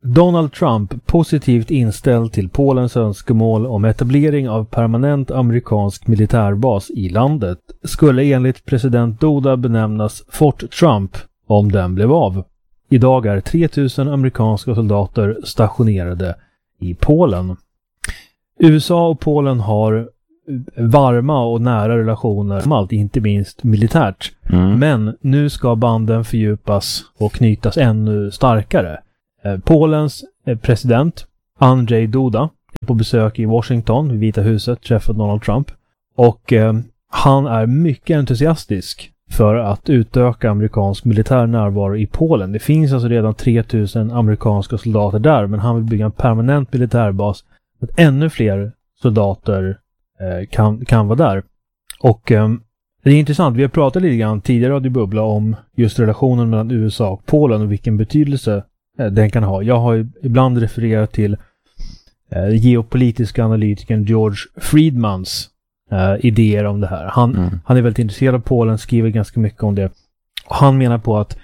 Donald Trump positivt inställd till Polens önskemål om etablering av permanent amerikansk militärbas i landet skulle enligt president Duda benämnas Fort Trump om den blev av. Idag är 3000 amerikanska soldater stationerade i Polen. USA och Polen har varma och nära relationer, inte minst militärt. Men nu ska banden fördjupas och knytas ännu starkare. Polens president Andrzej Duda är på besök i Washington, Vita huset, träffar Donald Trump. Och han är mycket entusiastisk för att utöka amerikansk militär närvaro i Polen. Det finns alltså redan 3000 amerikanska soldater där, men han vill bygga en permanent militärbas så att ännu fler soldater kan vara där. Och det är intressant, vi har pratat lite grann tidigare i Bubbla om just relationen mellan USA och Polen och vilken betydelse den kan ha. Jag har ibland refererat till geopolitiska analytikern George Friedmans idéer om det här. Han är väldigt intresserad av Polen, skriver ganska mycket om det. Och han menar på att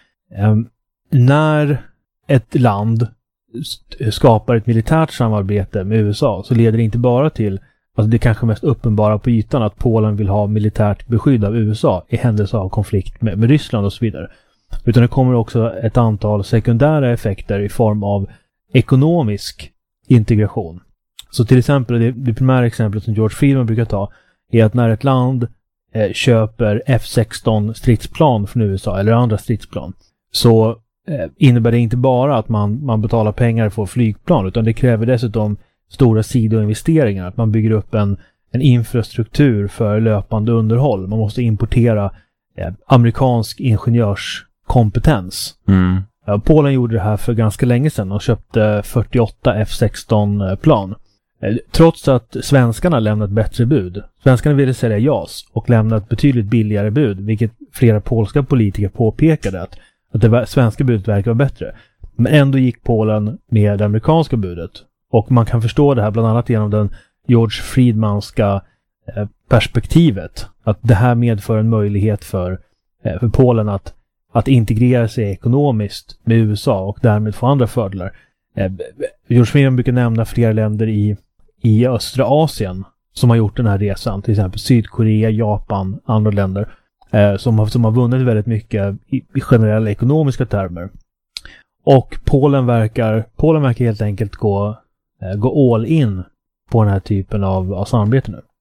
när ett land skapar ett militärt samarbete med USA så leder det inte bara till, alltså det kanske mest uppenbara på ytan, att Polen vill ha militärt beskydd av USA i händelse av konflikt med Ryssland och så vidare. Utan det kommer också ett antal sekundära effekter i form av ekonomisk integration. Så till exempel, det primära exemplet som George Friedman brukar ta är att när ett land köper F-16 stridsplan från USA eller andra stridsplan, så innebär det inte bara att man betalar pengar för flygplan, utan det kräver dessutom stora sidoinvesteringar. Att man bygger upp en infrastruktur för löpande underhåll. Man måste importera amerikansk ingenjörskompetens. Polen gjorde det här för ganska länge sedan och köpte 48 F-16-plan. Trots att svenskarna lämnat bättre bud. Svenskarna ville sälja JAS och lämnat betydligt billigare bud, vilket flera polska politiker påpekade att det svenska budet verkar vara bättre. Men ändå gick Polen med det amerikanska budet. Och man kan förstå det här bland annat genom den George Friedmanska perspektivet. Att det här medför en möjlighet för Polen att integrera sig ekonomiskt med USA och därmed få andra fördelar. George Friedman brukar nämna flera länder i östra Asien som har gjort den här resan. Till exempel Sydkorea, Japan, andra länder som har vunnit väldigt mycket i generella ekonomiska termer. Och Polen verkar helt enkelt gå all in på den här typen av samarbete nu.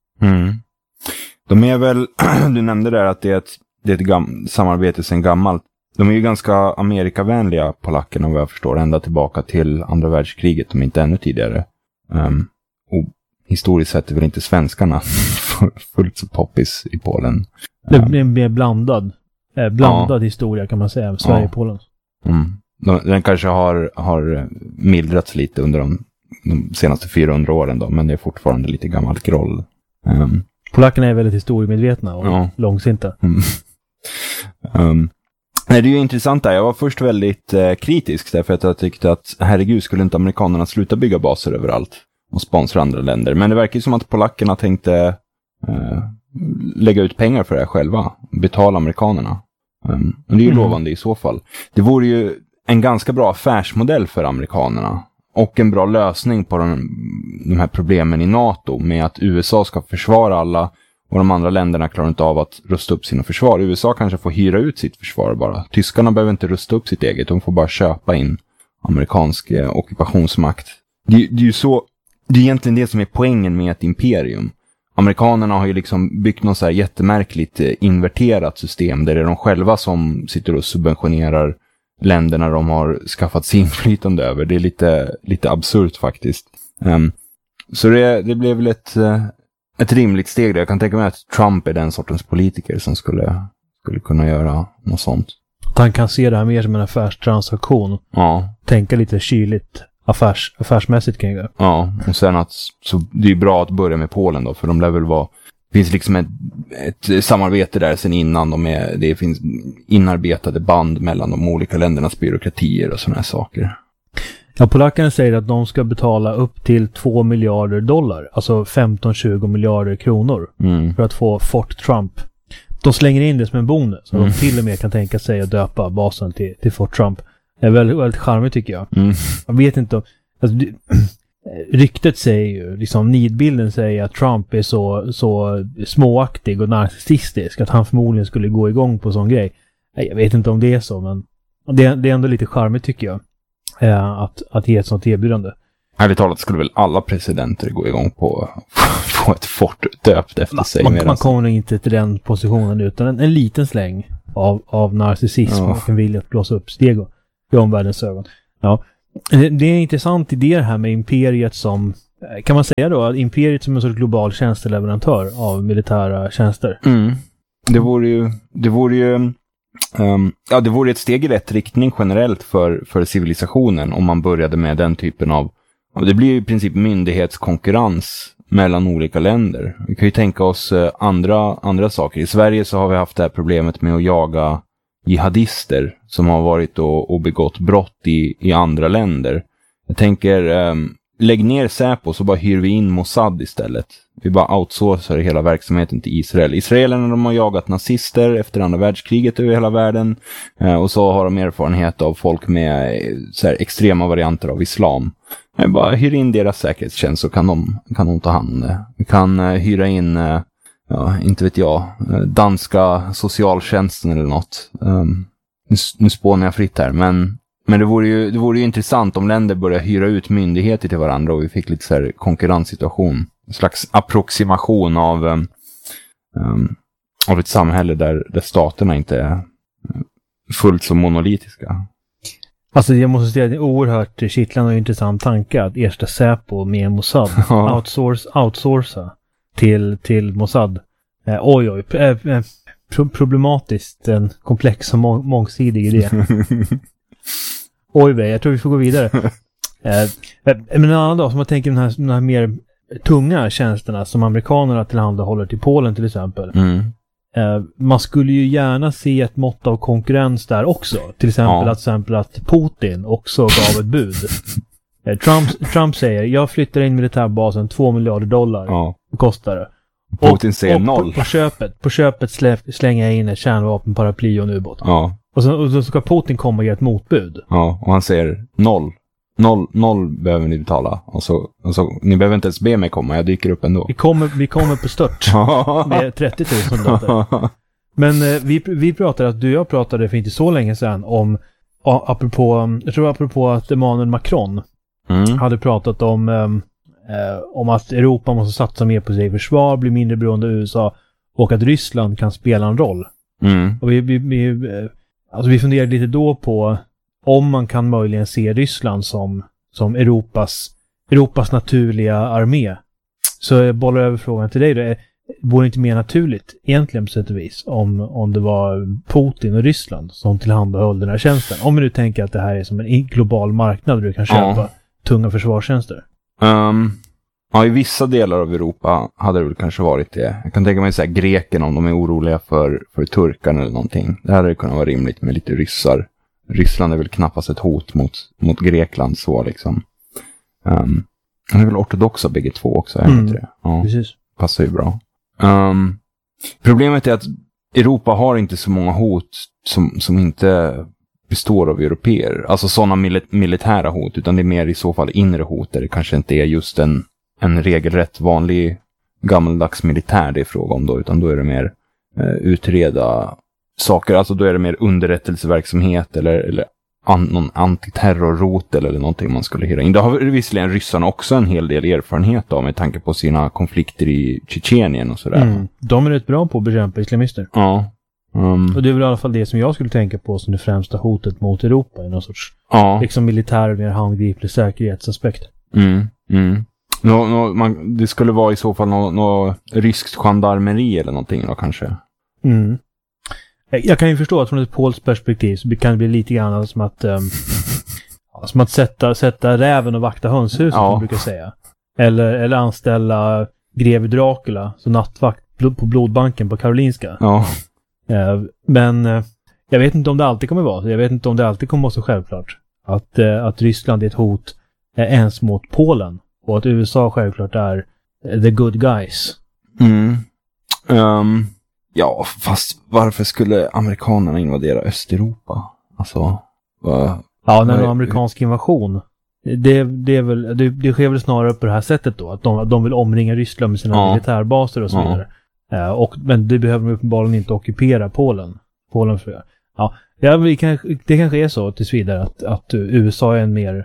De är väl, du nämnde där att det är ett samarbete sedan gammalt. De är ju ganska amerikavänliga, polackerna, vad jag förstår, ända tillbaka till andra världskriget, om inte ännu tidigare. Och historiskt sett är väl inte svenskarna fullt så poppis i Polen. Det blir en mer blandad historia kan man säga, Sverige och Polen. Den kanske har mildrats lite under de senaste 400 åren då, men det är fortfarande lite gammalt groll. Polackerna är väldigt historiemedvetna och långsinta. Nej, det är ju intressant där. Jag var först väldigt kritisk därför att jag tyckte att herregud, skulle inte amerikanerna sluta bygga baser överallt och sponsra andra länder. Men det verkar ju som att polackerna tänkte lägga ut pengar för det här själva, betala amerikanerna. Och det är ju lovande i så fall. Det vore ju en ganska bra affärsmodell för amerikanerna och en bra lösning på de här problemen i NATO med att USA ska försvara alla och de andra länderna klarar inte av att rusta upp sina försvar. USA kanske får hyra ut sitt försvar bara. Tyskarna behöver inte rusta upp sitt eget. De får bara köpa in amerikansk ockupationsmakt. Det är egentligen det som är poängen med ett imperium. Amerikanerna har ju liksom byggt något så här jättemärkligt inverterat system där det är de själva som sitter och subventionerar länderna de har skaffat sig inflytande över. Det är lite absurt faktiskt. Så det blev väl ett rimligt steg där. Jag kan tänka mig att Trump är den sortens politiker som skulle kunna göra något sånt. Att han kan se det här mer som en affärstransaktion. Ja. Tänka lite kyligt affärsmässigt kring det. Ja, och sen så det är ju bra att börja med Polen då, för de lär väl vara, det finns liksom ett samarbete där sen innan det finns inarbetade band mellan de olika ländernas byråkratier och såna här saker. Ja, polackerna säger att de ska betala upp till $2 miljarder, alltså 15-20 miljarder kronor för att få Fort Trump. De slänger in det som en bonus, så de till och med kan tänka sig att döpa basen till Fort Trump. Det är väldigt, väldigt charmigt tycker jag. Jag vet inte om... Alltså, ryktet säger ju, liksom nidbilden säger att Trump är så småaktig och narcissistisk att han förmodligen skulle gå igång på sån grej. Jag vet inte om det är så, men det är ändå lite charmigt tycker jag. Att ge ett sånt erbjudande. Ärligt talat skulle väl alla presidenter gå igång på ett fort döpt efter sig. Man kommer inte till den positionen utan en liten släng av narcissism och en vilja att blåsa upp steg i omvärldens ögon. Ja. Det är en intressant idé det här med imperiet som, kan man säga då, att imperiet som en sorts global tjänsteleverantör av militära tjänster. Det vore ett steg i rätt riktning generellt för civilisationen om man började med den typen av, det blir ju i princip myndighetskonkurrens mellan olika länder. Vi kan ju tänka oss andra saker. I Sverige så har vi haft det här problemet med att jaga jihadister som har varit och begått brott i andra länder. Jag tänker, lägg ner Säpo så bara hyr vi in Mossad istället. Vi bara outsourcar hela verksamheten till Israel. Israelerna de har jagat nazister efter andra världskriget över hela världen. Och så har de erfarenhet av folk med så här, extrema varianter av islam. Jag bara hyr in deras säkerhetstjänst så kan de ta hand om det. Vi kan hyra in... inte vet jag, danska socialtjänsten eller något. Nu spånar jag fritt här, men det vore ju intressant om länder började hyra ut myndigheter till varandra och vi fick lite så här konkurrenssituation. En slags approximation av ett samhälle där staterna inte är fullt så monolitiska. Alltså jag måste säga att det är oerhört kittlande och intressant tanke att ersätta Säpo med Mossad. Outsourca till Mossad. Problematiskt, en komplex och mångsidig idé. Jag tror vi får gå vidare. Men en annan dag som man tänker de här mer tunga tjänsterna som amerikanerna tillhandahåller till Polen till exempel. Man skulle ju gärna se ett mått av konkurrens där också. Till exempel att Putin också gav ett bud. Trump säger, jag flyttar in militärbasen $2 miljarder. Kostar det. Putin säger noll. På köpet slänger jag in ett kärnvapenparaply och en ubåt. Och så ska Putin komma och ge ett motbud. Och han säger noll behöver ni betala. Och så ni behöver inte ens be mig komma, jag dyker upp ändå. Vi kommer på stört med 30 000 soldater. Men vi pratade, att du och jag pratade för inte så länge sedan om apropå att Emmanuel Macron hade pratat om att Europa måste satsa mer på sig försvar, bli mindre beroende av USA och att Ryssland kan spela en roll. Och vi funderade lite då på om man kan möjligen se Ryssland som Europas naturliga armé. Så jag bollar över frågan till dig då. Vore det inte mer naturligt egentligen på sätt och vis om det var Putin och Ryssland som tillhandahöll den här tjänsten? Om vi nu tänker att det här är som en global marknad där du kan köpa tunga försvarstjänster. I vissa delar av Europa hade det väl kanske varit det. Jag kan tänka mig så här, grekerna om de är oroliga för turkarna eller någonting. Det hade det kunnat vara rimligt med lite ryssar. Ryssland är väl knappast ett hot mot Grekland så liksom. Han är väl ortodoxa bägge två också, är inte det? Ja, precis. Passar ju bra. Problemet är att Europa har inte så många hot som inte består av europeer. Alltså sådana militära hot, utan det är mer i så fall inre hot där det kanske inte är just en regelrätt vanlig gammaldags militär det är fråga om då, utan då är det mer utreda saker, alltså då är det mer underrättelseverksamhet eller någon antiterrorrot eller någonting man skulle hyra in. Det har visserligen ryssarna också en hel del erfarenhet av med tanke på sina konflikter i Tjetjenien och sådär. De är rätt bra på att bekämpa islamister. Ja. Och det är väl i alla fall det som jag skulle tänka på som det främsta hotet mot Europa i någon sorts liksom militär mer handgriplig säkerhetsaspekt. Det skulle vara i så fall något ryskt gendarmeri eller någonting då kanske. Jag kan ju förstå att från ett polskt perspektiv så kan det bli lite grann som att sätta räven och vakta hönshuset som man brukar säga. Eller anställa greve Dracula som nattvakt på blodbanken på Karolinska. Men jag vet inte om det alltid kommer vara. Jag vet inte om det alltid kommer vara så självklart att Ryssland är ett hot ens mot Polen och att USA självklart är the good guys. Fast varför skulle amerikanerna invadera Östeuropa? Alltså, Ja, när en amerikansk invasion. Det sker väl snarare på det här sättet då. Att de vill omringa Ryssland med sina militärbaser och så vidare. Men det behöver de uppenbarligen inte ockupera Polen för det. Ja, det kanske är så tills vidare att USA är en mer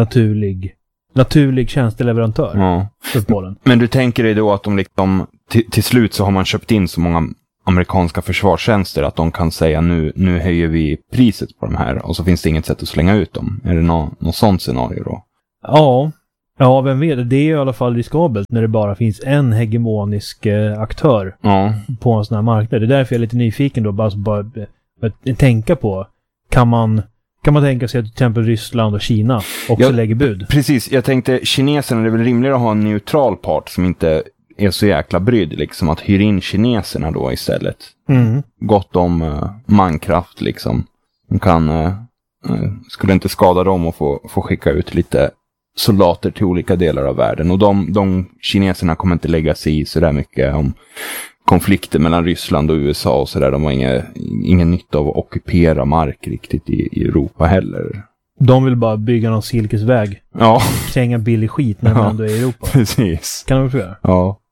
naturlig tjänsteleverantör för Polen. Men du tänker dig då att de liksom till slut så har man köpt in så många amerikanska försvarstjänster att de kan säga nu höjer vi priset på de här och så finns det inget sätt att slänga ut dem. Är det något sånt scenario då? Ja, vem vet. Det är i alla fall riskabelt när det bara finns en hegemonisk aktör på en sån här marknad. Det är därför jag är lite nyfiken då, bara tänka på, kan man tänka sig att till exempel Ryssland och Kina också lägger bud? Precis, jag tänkte kineserna, det är väl rimligare att ha en neutral part som inte är så jäkla brydd, liksom att hyra in kineserna då istället. Gott om mankraft liksom. De kan skulle inte skada dem och få skicka ut lite soldater till olika delar av världen. Och de kineserna kommer inte lägga sig i så där mycket om konflikter mellan Ryssland och USA och sådär. De har ingen nytta av att ockupera mark riktigt i Europa heller. De vill bara bygga någon silkesväg. Ja. Kränga billig skit när man ändå är i Europa. Precis. Kan de få göra?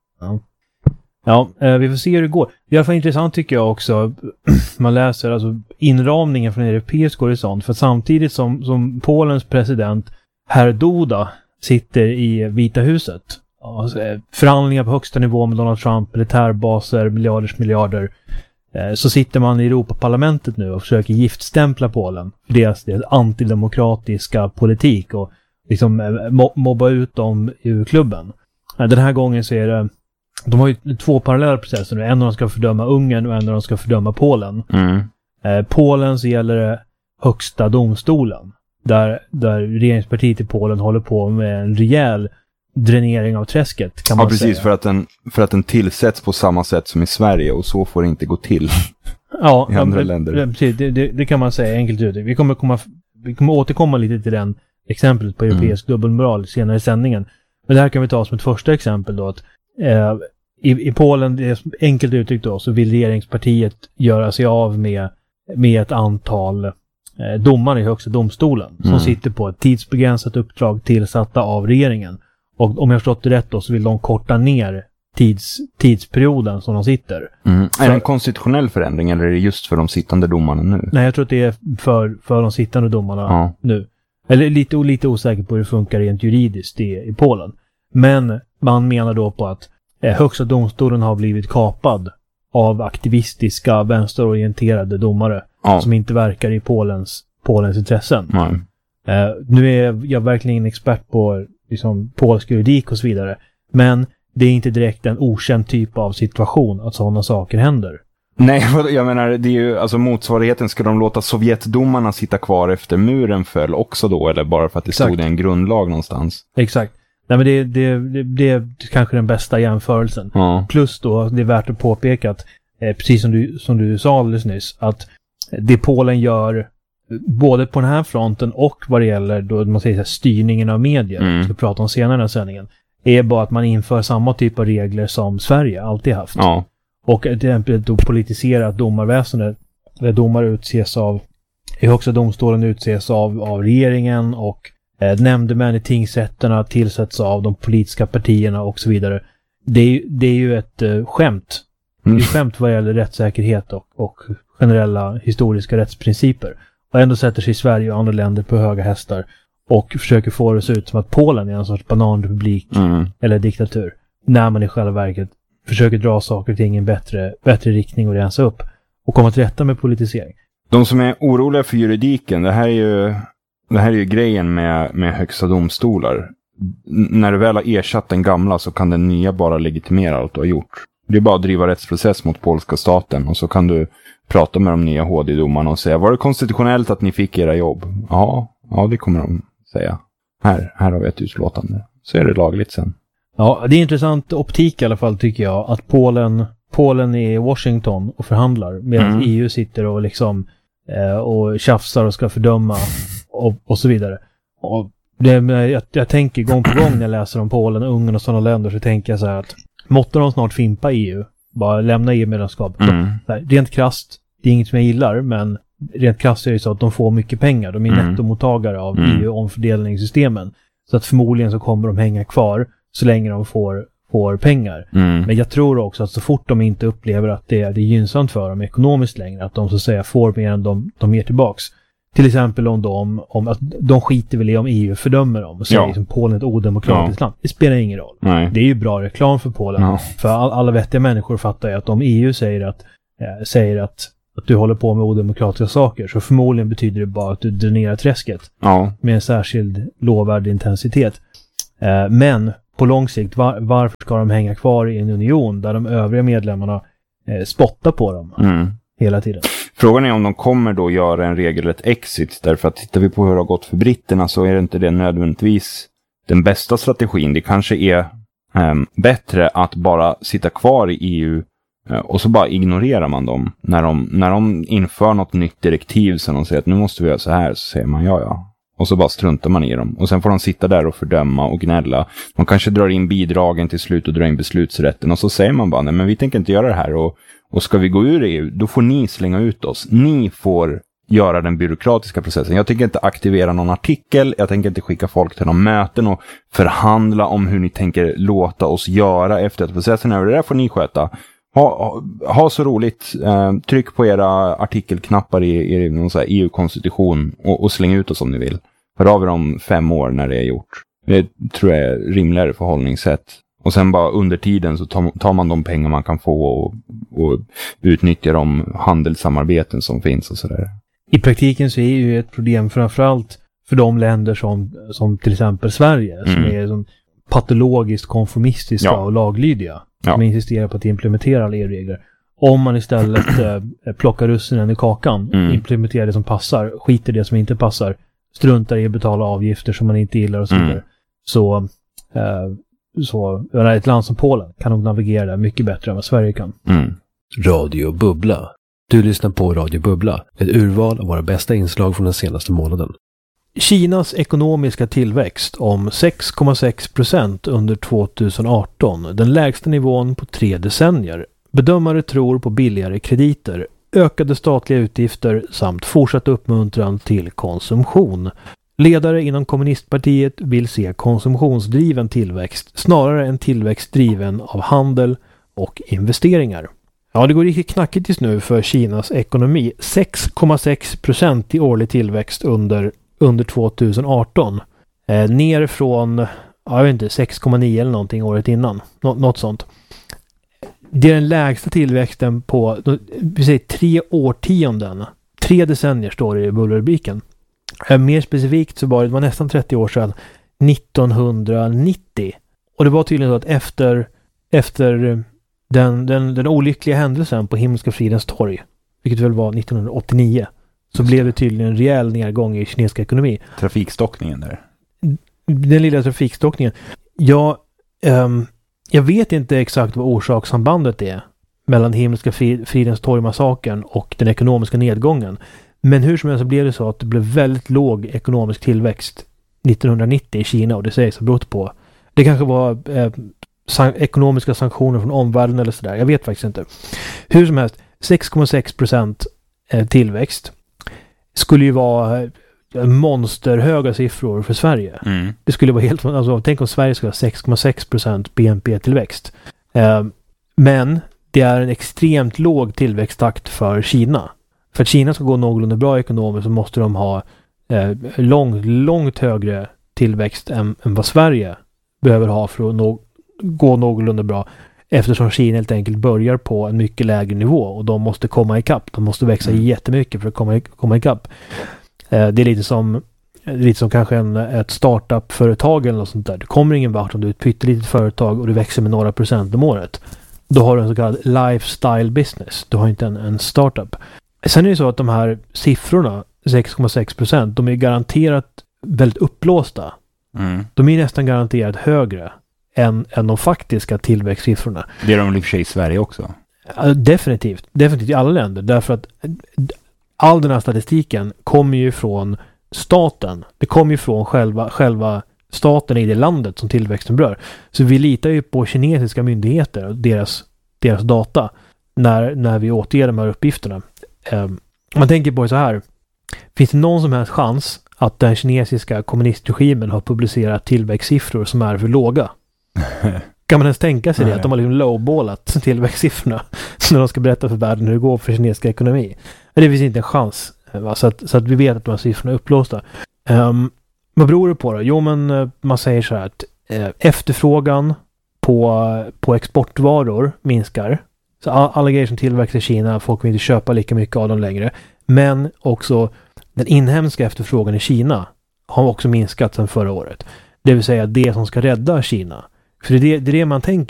Ja, vi får se hur det går. Det är i alla fall intressant tycker jag också. Man läser alltså inramningen från europeisk horisont. För samtidigt som Polens president Herr Duda sitter i Vita huset. Alltså, förhandlingar på högsta nivå med Donald Trump, militärbaser, miljarder. Så sitter man i Europaparlamentet nu och försöker giftstämpla Polen för deras antidemokratiska politik och liksom mobba ut dem ur klubben. Den här gången så är det, de har ju två parallella processer nu. En av dem ska fördöma Ungern och en av dem ska fördöma Polen. Polen så gäller det högsta domstolen. Där regeringspartiet i Polen håller på med en rejäl dränering av träsket, kan man säga. Ja, precis, för att den tillsätts på samma sätt som i Sverige och så får det inte gå till i andra länder. Precis, det kan man säga enkelt ut. Vi kommer återkomma lite till den exemplet på europeisk dubbelmoral senare i sändningen. Men det här kan vi ta som ett första exempel då att i Polen, det är enkelt uttryckt då, så vill regeringspartiet göra sig av med ett antal domare i högsta domstolen som sitter på ett tidsbegränsat uppdrag tillsatta av regeringen. Och om jag förstått det rätt då så vill de korta ner tidsperioden som de sitter. Är det en konstitutionell förändring eller är det just för de sittande domarna nu? Nej, jag tror att det är för de sittande domarna nu. Eller lite osäker på hur det funkar rent juridiskt i Polen. Men man menar då på att högsta domstolen har blivit kapad av aktivistiska, vänsterorienterade domare som inte verkar i Polens intressen. Nu är jag verkligen ingen expert på liksom, polsk juridik och så vidare. Men det är inte direkt en okänd typ av situation att sådana saker händer. Nej, jag menar, det är ju alltså motsvarigheten. Ska de låta Sovjetdomarna sitta kvar efter muren föll också då? Eller bara för att det stod i en grundlag någonstans? Exakt. Nej, men det är kanske den bästa jämförelsen. Plus då, det är värt att påpeka att precis som du sa alldeles nyss, att det Polen gör både på den här fronten och vad det gäller då man säger så här, styrningen av medier, vi ska prata om senare i den här sändningen, är bara att man inför samma typ av regler som Sverige alltid haft. Och till exempel då politiserat domarväsendet, där domare utses i högsta domstolen utses av regeringen och nämndemän i tingsrätterna tillsätts av de politiska partierna och så vidare. Det är ju ett skämt. Det är skämt vad gäller rättssäkerhet och generella historiska rättsprinciper. Och ändå sätter sig Sverige och andra länder på höga hästar och försöker få det att se ut som att Polen är en sorts bananrepublik eller diktatur. När man i själva verket försöker dra saker och ting i en bättre riktning och rensa upp och komma till rätta med politisering. De som är oroliga för juridiken, det här är ju grejen med högsta domstolar. När du väl har ersatt den gamla så kan den nya bara legitimera allt du har gjort. Det är bara att driva rättsprocess mot polska staten och så kan du prata med de nya HD-domarna och säga, var det konstitutionellt att ni fick era jobb? Ja, det kommer de säga. Här har vi ett utlåtande. Så är det lagligt sen. Ja, det är intressant optik i alla fall tycker jag, att Polen är i Washington och förhandlar medan EU sitter och liksom och tjafsar och ska fördöma och så vidare. Och jag tänker gång på gång när jag läser om Polen, Ungern och sådana länder så tänker jag så här att måtte de snart fimpa EU, bara lämna EU-medlemskap. Rent krasst, det är inget som jag gillar, men rent krasst är det så att de får mycket pengar. De är nettomottagare av EU-omfördelningssystemen. Så att förmodligen så kommer de hänga kvar så länge de får pengar. Men jag tror också att så fort de inte upplever att det är gynnsamt för dem ekonomiskt längre, att de så att säga får mer än de ger tillbaks. Till exempel om att de skiter väl i om EU fördömer dem och säger liksom Polen är ett odemokratiskt land. Det spelar ingen roll. Nej. Det är ju bra reklam för Polen. För alla vettiga människor fattar ju att om EU säger att du håller på med odemokratiska saker, så förmodligen betyder det bara att du dränerar träsket med en särskild lovvärd intensitet. Men på lång sikt, varför ska de hänga kvar i en union där de övriga medlemmarna spottar på dem hela tiden? Frågan är om de kommer då göra en regelrätt exit, därför att tittar vi på hur det har gått för britterna så är det inte det nödvändigtvis den bästa strategin. Det kanske är bättre att bara sitta kvar i EU och så bara ignorerar man dem. När de inför något nytt direktiv som de säger att nu måste vi göra så här, så säger man ja. Och så bara struntar man i dem. Och sen får de sitta där och fördöma och gnälla. De kanske drar in bidragen till slut och drar in beslutsrätten. Och så säger man bara, nej men vi tänker inte göra det här. Och ska vi gå ur EU, då får ni slänga ut oss. Ni får göra den byråkratiska processen. Jag tänker inte aktivera någon artikel. Jag tänker inte skicka folk till någon möten och förhandla om hur ni tänker låta oss göra efter att processen är över. Det där får ni sköta. Ha så roligt. Tryck på era artikelknappar i någon så här EU-konstitution och släng ut oss om ni vill. Hör av er om 5 år när det är gjort. Det tror jag är rimligare förhållningssätt. Och sen bara under tiden så tar man de pengar man kan få och utnyttjar de handelssamarbeten som finns och sådär. I praktiken så är ju ett problem framförallt för de länder som till exempel Sverige, som är som patologiskt konformistiska och laglydiga. Som insisterar på att implementera alla EU-regler. Om man istället plockar russinen i kakan, implementerar det som passar, skiter det som inte passar, struntar i att betala avgifter som man inte gillar och så vidare. Så ett land som Polen kan nog navigera där mycket bättre än vad Sverige kan. Radio Bubbla. Du lyssnar på Radio Bubbla, ett urval av våra bästa inslag från den senaste månaden. Kinas ekonomiska tillväxt om 6,6% under 2018, den lägsta nivån på 3 decennier. Bedömare tror på billigare krediter, ökade statliga utgifter samt fortsatt uppmuntran till konsumtion. Ledare inom kommunistpartiet vill se konsumtionsdriven tillväxt snarare än tillväxtdriven av handel och investeringar. Ja, det går riktigt knackigt just nu för Kinas ekonomi. 6,6% i årlig tillväxt under 2018. Ner från, jag vet inte, 6,9 eller någonting året innan. Något sånt. Det är den lägsta tillväxten på, vi säger 3 årtionden. 3 decennier står det i bullrubriken. Mer specifikt så var det nästan 30 år sedan, 1990. Och det var tydligen så att efter den olyckliga händelsen på Himmelska fridens torg, vilket väl var 1989, så blev det tydligen en rejäl nedgång i kinesisk ekonomi. Trafikstockningen där. Den lilla trafikstockningen. Jag vet inte exakt vad orsakssambandet är mellan Himmelska fridens torgmassakern och den ekonomiska nedgången. Men hur som helst så blev det så att det blev väldigt låg ekonomisk tillväxt 1990 i Kina, och det sägs ha berott på. Det kanske var ekonomiska sanktioner från omvärlden eller sådär. Jag vet faktiskt inte. Hur som helst, 6,6% tillväxt skulle ju vara monsterhöga siffror för Sverige. Det skulle vara helt, alltså, tänk om Sverige skulle ha 6,6% BNP-tillväxt. Men det är en extremt låg tillväxttakt för Kina. För att Kina ska gå någorlunda bra ekonomiskt så måste de ha långt högre tillväxt än vad Sverige behöver ha för att gå någorlunda bra. Eftersom Kina helt enkelt börjar på en mycket lägre nivå och de måste komma ikapp. De måste växa jättemycket för att komma ikapp. Det är lite som kanske ett startup-företag eller något sånt där. Du kommer ingen vart om du är ett pyttelitet företag och du växer med några procent om året. Då har du en så kallad lifestyle business. Du har inte en startup. Sen är det så att de här siffrorna, 6,6%, de är garanterat väldigt upplåsta. De är nästan garanterat högre än de faktiska tillväxtsiffrorna. Det är de i och för sig i Sverige också. Definitivt i alla länder. Därför att all den här statistiken kommer ju från staten. Det kommer ju från själva staten i det landet som tillväxten berör. Så vi litar ju på kinesiska myndigheter och deras data när vi återger de här uppgifterna. man tänker på det så här. Finns det någon som helst chans att den kinesiska kommunistregimen har publicerat tillväxtsiffror som är för låga? Kan man ens tänka sig det? Att de har liksom lowballat tillväxtsiffrorna när de ska berätta för världen hur det går för kinesiska ekonomi. Det finns inte en chans. Va? Så att vi vet att de här siffrorna är upplåsta. Vad beror det på då? Jo, men man säger så här att efterfrågan på exportvaror minskar. Så alla grejer som tillverkas i Kina, folk vill inte köpa lika mycket av dem längre. Men också den inhemska efterfrågan i Kina har också minskat sedan förra året. Det vill säga det som ska rädda Kina. För det är det man tänker.